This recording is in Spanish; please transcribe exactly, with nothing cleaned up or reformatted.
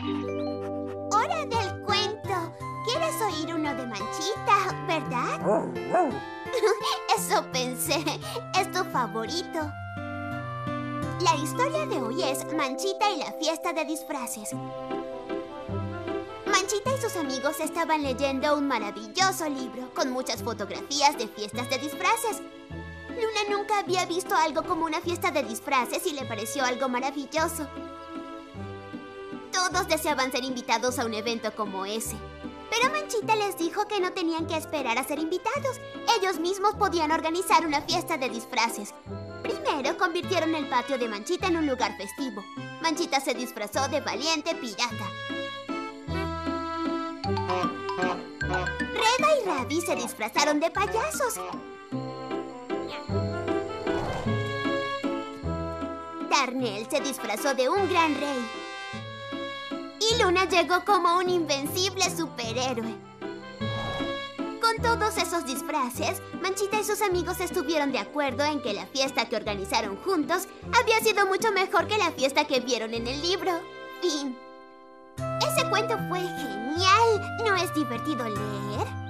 ¡Hora del cuento! ¿Quieres oír uno de Manchita, verdad? Eso pensé. Es tu favorito. La historia de hoy es Manchita y la fiesta de disfraces. Manchita y sus amigos estaban leyendo un maravilloso libro con muchas fotografías de fiestas de disfraces. Luna nunca había visto algo como una fiesta de disfraces y le pareció algo maravilloso. Todos deseaban ser invitados a un evento como ese. Pero Manchita les dijo que no tenían que esperar a ser invitados. Ellos mismos podían organizar una fiesta de disfraces. Primero convirtieron el patio de Manchita en un lugar festivo. Manchita se disfrazó de valiente pirata. Reda y Ravi se disfrazaron de payasos. Darnell se disfrazó de un gran rey. Y Luna llegó como un invencible superhéroe. Con todos esos disfraces, Manchita y sus amigos estuvieron de acuerdo en que la fiesta que organizaron juntos había sido mucho mejor que la fiesta que vieron en el libro. Fin. Ese cuento fue genial. ¿No es divertido leer?